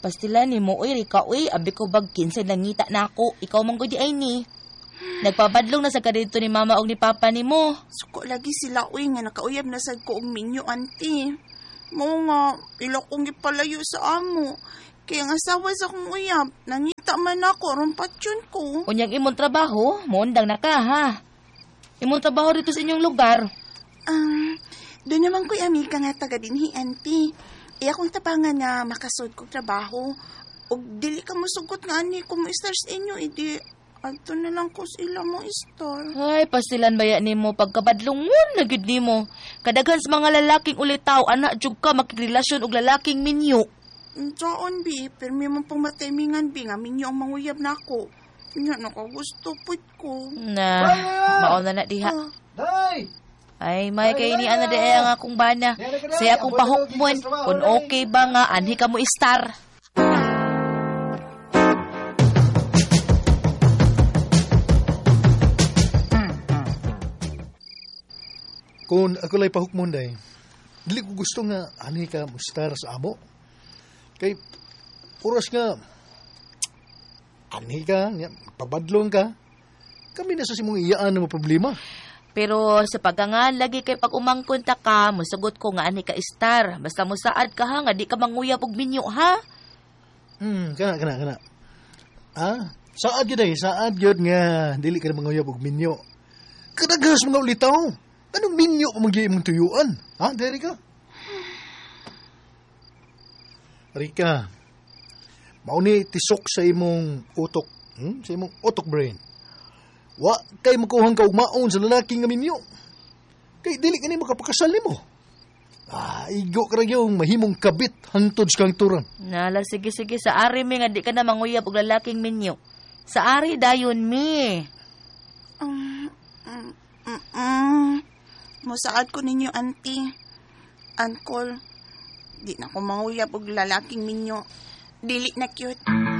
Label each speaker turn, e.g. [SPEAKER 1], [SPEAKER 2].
[SPEAKER 1] Pastilan ni mo, uy, Rika, uy, abi ko bagkin sa nangita na ako. Ikaw man ko di ay ni. Nagpabadlong na sa kadito ni mama o ni papa ni mo.
[SPEAKER 2] Suko lagi sila, uy, nga nakauyab na sad ko og minyo, auntie. Mo nga, ila kong gipalayo sa amo. Kaya ang asawa sa kong uyab, nangita man ako, rumpatyon ko.
[SPEAKER 1] Unyang imong trabaho, muundang na ka, ha? Imong trabaho dito sa inyong lugar.
[SPEAKER 2] Doon naman ko'y amiga nga taga dinhi, auntie. Iya kong tabangan nga makasod kong trabaho. O dili ka mo sugot nga ani kung mo stars inyo, idi ato na lang ko sila mo star.
[SPEAKER 1] Ay, pastilan ba yan ni mo pagkabadlungon na gid ni mo. Kadaghan sa mga lalaking ulitaw, anak jug ka makigrelasyon og lalaking minyo.
[SPEAKER 2] Diyan, bi, permi mo pang matimingan, bi, nga minyo ang manguyab na ako. Nga, nakagusto po ko.
[SPEAKER 1] Na, mauna na diha.
[SPEAKER 3] Day!
[SPEAKER 1] Ay, may kay ni ana diha ang akong bana. Saya akong pahukmon. Kung okay ba nga, anhi ka mo star.
[SPEAKER 3] Kung ako lay pahukmon, day, dili ko gusto nga ani ka mo star sa amo. Kay, oras nga, ani ka, pabadlong ka, kami na sa simong iyaan na problema.
[SPEAKER 1] Pero sa pagangan, lagi kay pag umangkunta ka, musugot ko nga ani ka star. Basta musaad ka ha, nga di ka manguyab og minyo, ha?
[SPEAKER 3] Kana. Saad yun day, saad yun nga, dili ka na manguyab og minyo. Kadagas mga ulitaw. Anong minyo ka mag-iim mong tuyuan? Ha, Day, Rika? Rika, mauni tisok sa imong utok, sa imong utok brain. Wa kay makuhang ka ugmaon sa lalaking nga minyo. Kay dili ka ni makapakasal nimo. Igo ka yung mahimong kabit hantod sa kangturan.
[SPEAKER 1] Nala, sige, sa ari mi nga di ka na manguyab og lalaking minyo. Sa ari dayon mi.
[SPEAKER 2] Musaad ko ninyo, auntie. Uncle, di na ko manguyab og lalaking minyo. Dili na cute.